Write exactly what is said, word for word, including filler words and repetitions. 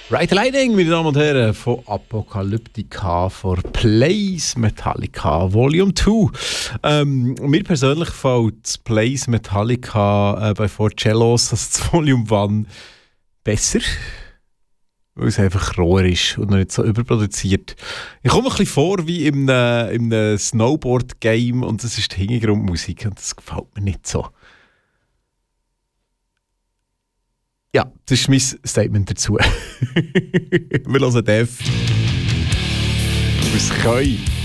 Right Lightning, meine Damen und Herren, von Apocalyptica for Plays Metallica Volume zwei. Ähm, mir persönlich gefällt das Plays Metallica äh, bei Four Cellos als das Volume eins besser, weil es einfach roher ist und nicht so überproduziert. Ich komme ein bisschen vor wie in einem, in einem Snowboard-Game und das ist die Hintergrundmusik und das gefällt mir nicht so. Ja, das ist mein Statement dazu. Wir hören Def. Du bist Koi.